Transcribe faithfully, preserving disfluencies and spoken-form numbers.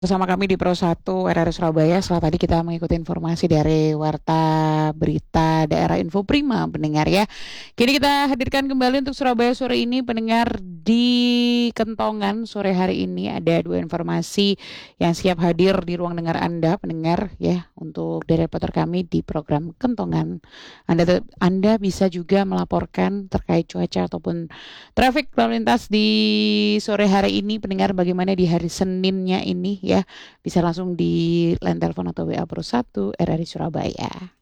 Bersama kami di Pro satu R R Surabaya. Setelah tadi kita mengikuti informasi dari Warta Berita Daerah Info Prima, pendengar ya. Kini kita hadirkan kembali untuk Surabaya sore ini, pendengar. Di Kentongan sore hari ini ada dua informasi yang siap hadir di ruang dengar Anda, pendengar ya, untuk dari reporter kami di program Kentongan. Anda Anda bisa juga melaporkan terkait cuaca ataupun traffic lalu lintas di sore hari ini, pendengar, bagaimana di hari Seninnya ini ya. Bisa langsung di line telepon atau W A Pro satu R R I Surabaya.